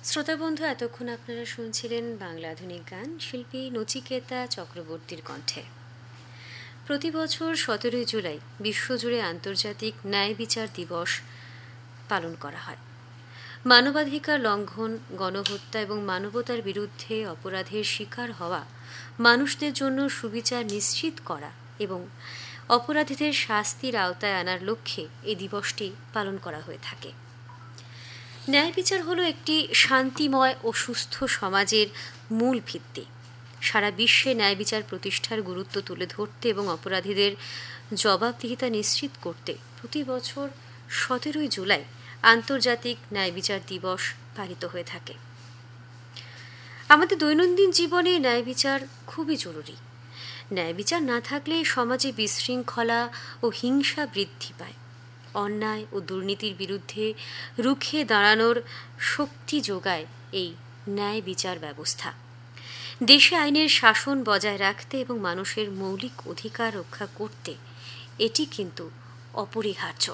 শ্রোতা বন্ধু, এতক্ষণ আপনারা শুনছিলেন বাংলা আধুনিক গান শিল্পী নচিকেতা চক্রবর্তীর কণ্ঠে। প্রতি বছর 17 জুলাই বিশ্বজুড়ে আন্তর্জাতিক ন্যায় বিচার দিবস পালন করা হয়। মানবাধিকার লঙ্ঘন, গণহত্যা এবং মানবতার বিরুদ্ধে অপরাধের শিকার হওয়া মানুষদের জন্য সুবিচার নিশ্চিত করা এবং অপরাধীদের শাস্তির আওতায় আনার লক্ষ্যে এই দিবসটি পালন করা হয়ে থাকে। ন্যায় বিচার হলো একটি শান্তিময় ও সুস্থ সমাজের মূল ভিত্তি। সারা বিশ্বে ন্যায় বিচার প্রতিষ্ঠার গুরুত্ব তুলে ধরতে এবং অপরাধীদের জবাবদিহিতা নিশ্চিত করতে প্রতি বছর 17 জুলাই আন্তর্জাতিক ন্যায় বিচার দিবস পালিত হয়ে থাকে। আমাদের দৈনন্দিন জীবনে ন্যায় বিচার খুবই জরুরি। ন্যায় বিচার না থাকলে সমাজে বিশৃঙ্খলা ও হিংসা বৃদ্ধি পায়। অন্যায় ও দুর্নীতির বিরুদ্ধে রুখে দাঁড়ানোর শক্তি যোগায় এই ন্যায় বিচার ব্যবস্থা। দেশে আইনের শাসন বজায় রাখতে এবং মানুষের মৌলিক অধিকার রক্ষা করতে এটি কিন্তু অপরিহার্য।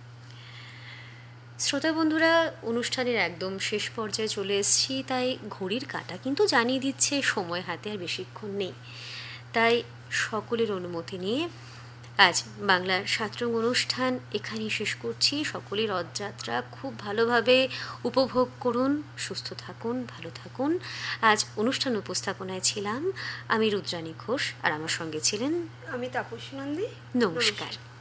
শ্রোতা বন্ধুরা, অনুষ্ঠানের একদম শেষ পর্যায়ে চলে এসেছি, তাই ঘড়ির কাঁটা কিন্তু জানিয়ে দিচ্ছে সময় হাতে আর বেশিক্ষণ নেই। তাই সকলের অনুমতি নিয়ে আজ বাংলার সাতরং অনুষ্ঠান এখানেই শেষ করছি। সকলের রথযাত্রা খুব ভালোভাবে উপভোগ করুন, সুস্থ থাকুন, ভালো থাকুন। আজ অনুষ্ঠান উপস্থাপনায় ছিলাম আমি রুদ্রাণী ঘোষ, আর আমার সঙ্গে ছিলেন আমি তাপসী নন্দী। নমস্কার।